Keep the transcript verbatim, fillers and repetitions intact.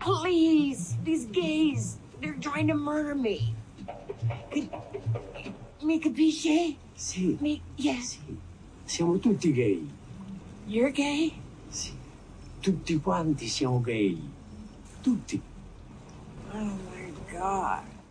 Please, these gays, they're trying to murder me. Could, mi capisce? Sì. Mi, yes. Sì. Siamo tutti gay. You're gay? Sì. Tutti quanti siamo gay. Tutti. Oh my God.